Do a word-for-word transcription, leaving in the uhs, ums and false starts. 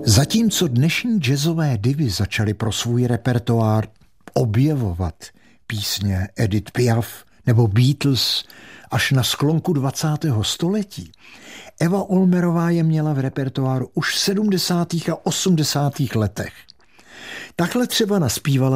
Zatímco dnešní jazzové divy začaly pro svůj repertoár objevovat písně Edith Piaf nebo Beatles až na sklonku dvacátého století, Eva Ulmerová je měla v repertoáru už v sedmdesátých a osmdesátých letech. Takhle třeba naspívala